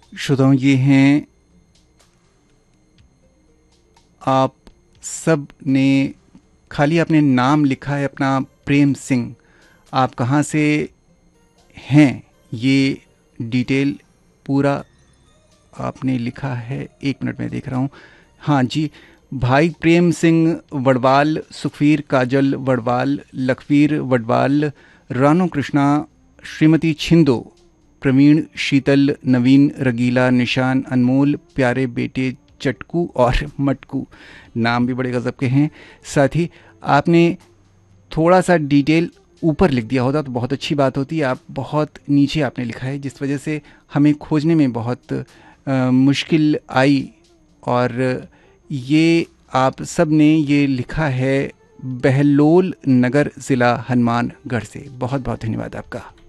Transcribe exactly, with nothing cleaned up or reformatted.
श्रोताओं, ये हैं आप सब ने, खाली आपने नाम लिखा है अपना, प्रेम सिंह। आप कहाँ से हैं ये डिटेल पूरा आपने लिखा है। एक मिनट में देख रहा हूँ। हाँ जी, भाई प्रेम सिंह वडवाल, सुखवीर काजल वडवाल, लखवीर वडवाल, रानो कृष्णा, श्रीमती छिंदो, प्रवीण, शीतल, नवीन, रगीला, निशान, अनमोल, प्यारे बेटे चटकू और मटकू, नाम भी बड़े गज़ब के हैं। साथ ही आपने थोड़ा सा डिटेल ऊपर लिख दिया होता तो बहुत अच्छी बात होती। आप बहुत नीचे आपने लिखा है, जिस वजह से हमें खोजने में बहुत आ, मुश्किल आई। और ये आप सब ने ये लिखा है बहलोल नगर, ज़िला हनुमानगढ़ से। बहुत बहुत धन्यवाद आपका।